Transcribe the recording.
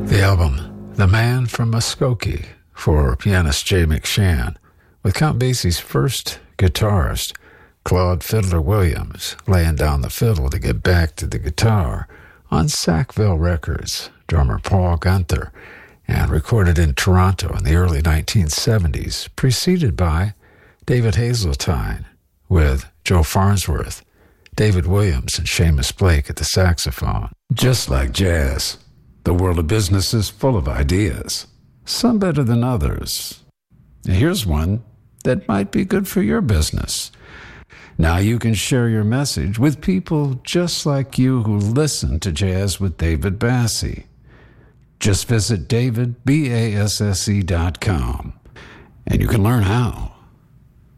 The album, The Man from Muskogee, for pianist Jay McShann, with Count Basie's first guitarist, Claude Fiddler Williams, laying down the fiddle to get back to the guitar on Sackville Records, drummer Paul Gunther, and recorded in Toronto in the early 1970s, preceded by David Hazeltine with Joe Farnsworth, David Williams, and Seamus Blake at the saxophone. Just like jazz, the world of business is full of ideas, some better than others. Here's one that might be good for your business. Now you can share your message with people just like you who listen to Jazz with David Basse. Just visit davidbasse.com and you can learn how.